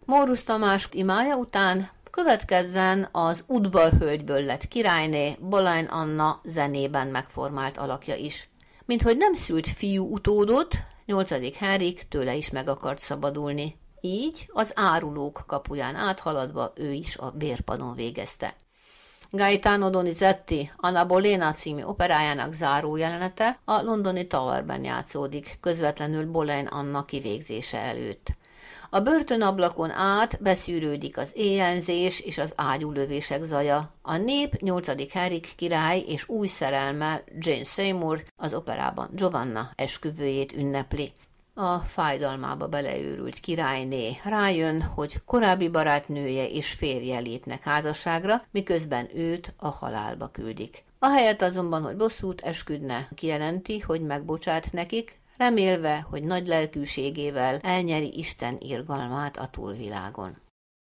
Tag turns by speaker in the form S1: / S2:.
S1: Mórusz Tamás imája után következzen az udvarhölgyből lett királyné Boleyn Anna zenében megformált alakja is. Minthogy nem szült fiú utódot, 8. Henrik tőle is meg akart szabadulni. Így az árulók kapuján áthaladva ő is a vérpadon végezte. Gaetano Donizetti Anna Bolena című operájának záró jelenete a londoni Towerben játszódik, közvetlenül Boleyn Anna kivégzése előtt. A börtönablakon át beszűrődik az éjjelzés és az ágyúlövések zaja. A nép 8. Henrik király és új szerelme Jane Seymour az operában Giovanna esküvőjét ünnepli. A fájdalmába beleőrült királyné rájön, hogy korábbi barátnője és férje lépnek házasságra, miközben őt a halálba küldik. Ahelyett azonban, hogy bosszút esküdne, kijelenti, hogy megbocsát nekik, remélve, hogy nagy lelkűségével elnyeri Isten irgalmát a túlvilágon.